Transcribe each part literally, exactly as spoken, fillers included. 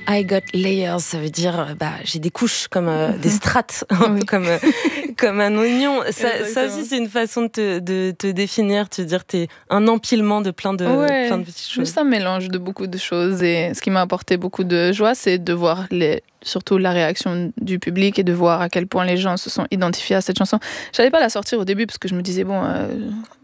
I got layers, ça veut dire bah j'ai des couches comme euh, des strates, un peu comme euh, comme un oignon. Ça, ça aussi c'est une façon de te, de te définir, te dire t'es un empilement de plein de ouais, plein de petites choses. Juste un mélange de beaucoup de choses et ce qui m'a apporté beaucoup de joie, c'est de voir les surtout la réaction du public et de voir à quel point les gens se sont identifiés à cette chanson. J'allais pas la sortir au début parce que je me disais bon euh,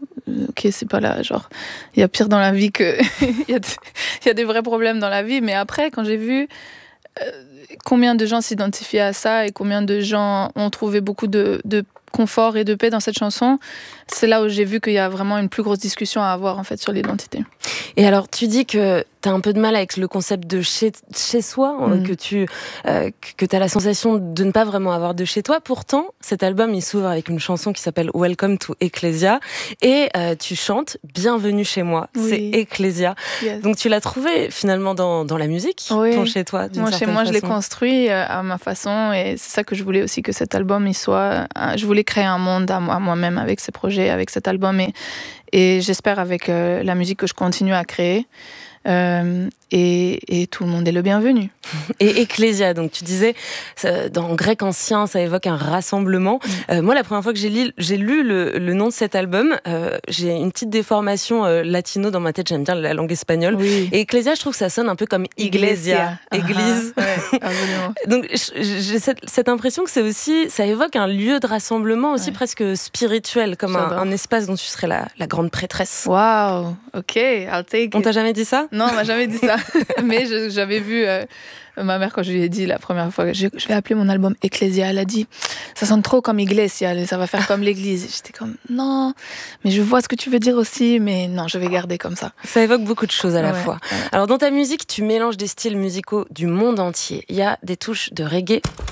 ok c'est pas là genre il y a pire dans la vie que il y a il y a des vrais problèmes dans la vie, mais après quand j'ai vu euh, combien de gens s'identifiaient à ça et combien de gens ont trouvé beaucoup de, de confort et de paix dans cette chanson, c'est là où j'ai vu qu'il y a vraiment une plus grosse discussion à avoir en fait sur l'identité. Et alors tu dis que t'as un peu de mal avec le concept de chez, chez soi, mmh. que tu euh, que t'as la sensation de ne pas vraiment avoir de chez toi. Pourtant, cet album il s'ouvre avec une chanson qui s'appelle Welcome to Ecclesia et euh, tu chantes Bienvenue chez moi. Oui. C'est Ecclesia. Yes. Donc tu l'as trouvé finalement dans dans la musique, oui. ton chez toi. Moi chez moi, façon. Je l'ai construit à ma façon et c'est ça que je voulais aussi que cet album il soit. Je voulais créer un monde à moi moi-même avec ces projets, avec cet album et et j'espère avec euh, la musique que je continue à créer. Euh, et, et tout le monde est le bienvenu. Et Ecclesia, donc tu disais, ça, dans grec ancien, ça évoque un rassemblement. Mm. Euh, moi, la première fois que j'ai, li, j'ai lu le, le nom de cet album, euh, j'ai une petite déformation euh, latino dans ma tête, j'aime bien la langue espagnole. Oui. Et Ecclesia, je trouve que ça sonne un peu comme Iglesia, Iglesia. Église. Uh-huh. Ouais, donc j'ai cette, cette impression que c'est aussi, ça évoque un lieu de rassemblement aussi ouais. presque spirituel, comme un, un espace dont tu serais la, la grande prêtresse. Waouh, ok, I'll take it. On t'a jamais dit ça ? Non, on m'a jamais dit ça. Mais je, j'avais vu euh, ma mère quand je lui ai dit la première fois, je, je vais appeler mon album Ecclesia. Elle a dit, ça sonne trop comme Iglesia, ça va faire comme l'église. J'étais comme, non, mais je vois ce que tu veux dire aussi, mais non, je vais garder comme ça. Ça évoque beaucoup de choses à la ouais, fois. Ouais. Alors dans ta musique, tu mélanges des styles musicaux du monde entier. Il y a des touches de reggae,